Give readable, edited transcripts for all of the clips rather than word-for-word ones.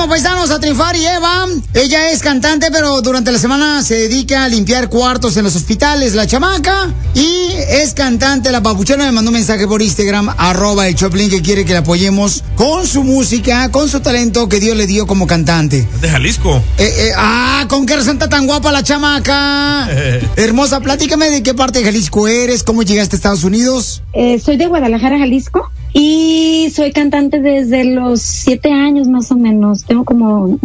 paisanos, a triunfar. Y Eva, ella es cantante, pero durante la semana se dedica a limpiar cuartos en los hospitales, la chamaca. Y es cantante, la papuchona me mandó un mensaje por Instagram, @el Choplin, que quiere que la apoyemos con su música, con su talento que Dios le dio como cantante. De Jalisco. ¿Con qué razón está tan guapa la chamaca? Hermosa, platícame de qué parte de Jalisco eres, cómo llegaste a Estados Unidos. Soy de Guadalajara, Jalisco, y soy cantante desde los 7 años más o menos. Tengo como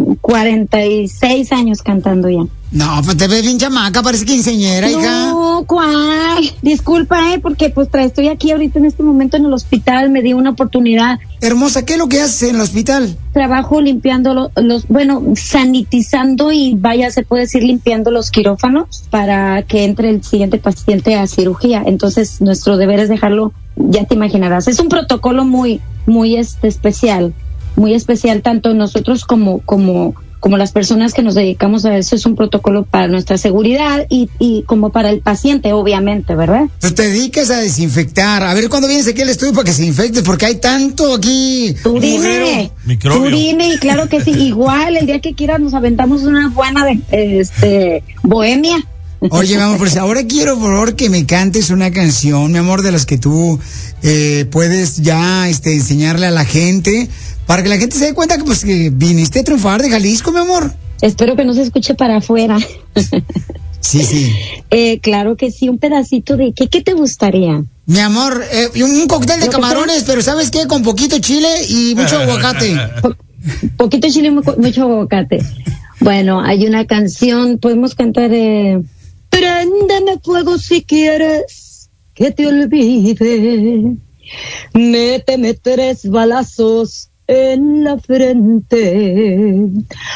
46 años cantando ya. No, pues te ves bien chamaca, parece quinceañera, hija. No, ¿cuál? Disculpa, porque pues estoy aquí ahorita en este momento en el hospital, me di una oportunidad. Hermosa, ¿qué es lo que haces en el hospital? Trabajo limpiando sanitizando y se puede decir limpiando los quirófanos para que entre el siguiente paciente a cirugía. Entonces, nuestro deber es dejarlo, ya te imaginarás. Es un protocolo muy especial, tanto nosotros como las personas que nos dedicamos a eso. Es un protocolo para nuestra seguridad y como para el paciente, obviamente, ¿verdad? Pues te dedicas a desinfectar. A ver, ¿cuándo vienes aquí al estudio para que se infecte? Porque hay tanto aquí. Tú dime, y claro que sí. Igual, el día que quieras nos aventamos una buena de bohemia. Oye, mi amor, pues ahora quiero, por favor, que me cantes una canción, mi amor, de las que tú puedes ya enseñarle a la gente, para que la gente se dé cuenta que pues que viniste a triunfar de Jalisco, mi amor. Espero que no se escuche para afuera. Sí. Claro que sí, un pedacito de ¿qué te gustaría? Mi amor, un cóctel de camarones, pero ¿sabes qué? Con poquito chile y mucho aguacate. Poquito chile y mucho aguacate. Bueno, hay una canción, podemos cantar Préndeme fuego si quieres que te olvide. Méteme 3 balazos en la frente.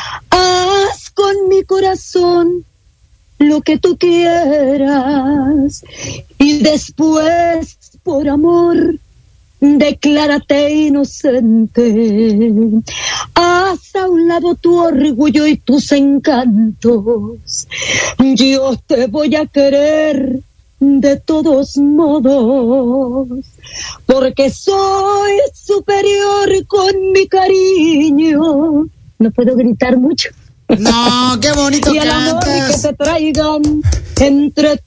Haz con mi corazón lo que tú quieras. Y después, por amor, declárate inocente. Haz a un lado tu orgullo y tus encantos. Yo te voy a querer de todos modos, porque soy superior con mi cariño. No puedo gritar mucho. No, qué bonito y el amor que te traigan entre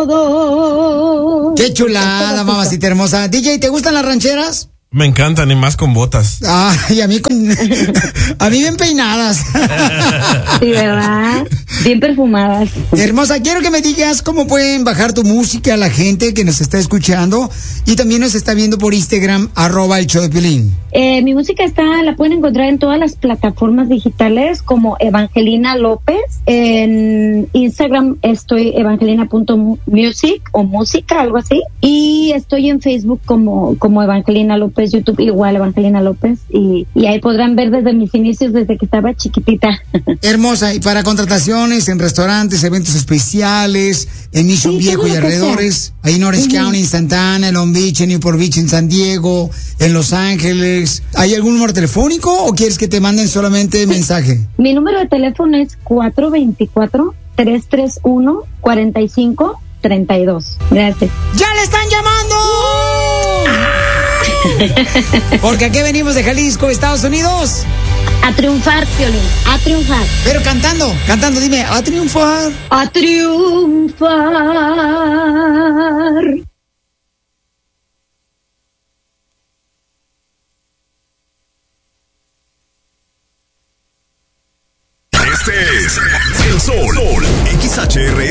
todos. Qué chulada, mamacita hermosa. DJ, ¿te gustan las rancheras? Me encantan, y más con botas. Y a mí a mí bien peinadas. Sí, ¿verdad? Bien perfumadas. Hermosa, quiero que me digas cómo pueden bajar tu música a la gente que nos está escuchando y también nos está viendo por Instagram, @el show de Piolín. Mi música la pueden encontrar en todas las plataformas digitales como Evangelina López. En Instagram estoy evangelina.music o música, algo así. Y estoy en Facebook como Evangelina López, YouTube igual Evangelina López. Y ahí podrán ver desde mis inicios, desde que estaba chiquitita. Hermosa, y para contrataciones en restaurantes, eventos especiales, en Mission Viejo y alrededores, ahí en Orange County, en Santa Ana, en Long Beach, en Newport Beach, en San Diego, en Los Ángeles. ¿Hay algún número telefónico o quieres que te manden solamente mensaje? Mi número de teléfono es 424-331-4532. Gracias. ¡Ya le están llamando! Porque aquí venimos de Jalisco, Estados Unidos. A triunfar, Piolín, a triunfar. Pero cantando, dime, a triunfar. A triunfar. Este es El Sol XHRS